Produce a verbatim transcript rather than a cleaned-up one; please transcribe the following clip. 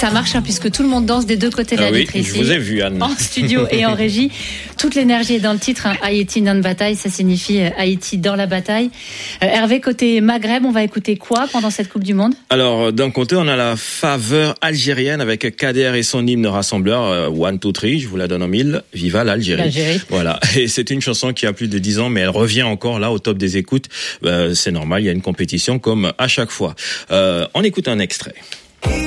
ça marche, hein, puisque tout le monde danse des deux côtés de la ah oui, vitre ici. Je vous ai vu, Anne. En studio et en régie. Toute l'énergie est dans le titre, hein, Haïti dans la bataille, ça signifie euh, Haïti dans la bataille. Euh, Hervé, côté Maghreb, on va écouter quoi pendant cette Coupe du Monde? Alors, d'un côté, on a la faveur algérienne avec Kader et son hymne rassembleur, euh, One, Two, Three, je vous la donne en mille, Viva l'Algérie. L'Algérie. Voilà. Et c'est une chanson qui a plus de dix ans, mais elle revient encore là au top des écoutes. Euh, c'est normal, il y a une compétition comme à chaque fois. Euh, on écoute un extrait.